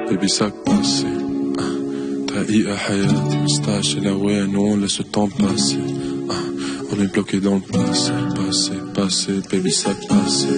baby sac passé. دقيقة حياتي مستعجل لوين وين laisse le temps passer. On est bloqué dans le passé, passé, passé, baby sac passé.